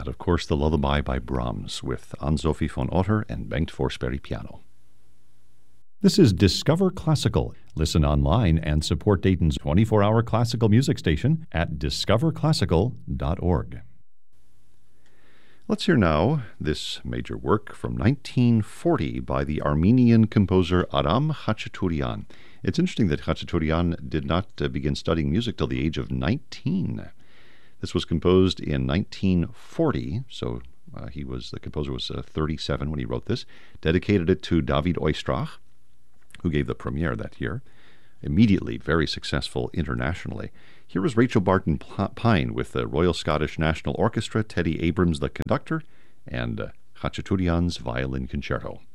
And, of course, the Lullaby by Brahms with Anne-Sophie von Otter and Bengt Forsberg piano. This is Discover Classical. Listen online and support Dayton's 24-hour classical music station at discoverclassical.org. Let's hear now this major work from 1940 by the Armenian composer Aram Khachaturian. It's interesting that Khachaturian did not begin studying music till the age of 19. This was composed in 1940, so the composer was 37 when he wrote this, dedicated it to David Oistrakh, who gave the premiere that year. Immediately very successful internationally. Here is Rachel Barton Pine with the Royal Scottish National Orchestra, Teddy Abrams the conductor, and Khachaturian's violin concerto.